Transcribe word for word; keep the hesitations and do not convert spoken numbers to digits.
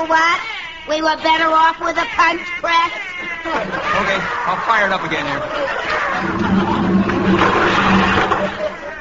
know what? We were better off with a punch press. Okay, I'll fire it up again here.